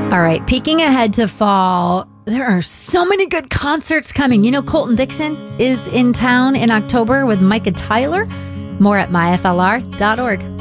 All right, peeking ahead to fall, there are so many good concerts coming. You know, Colton Dixon is in town in October with Micah Tyler. More at myflr.org.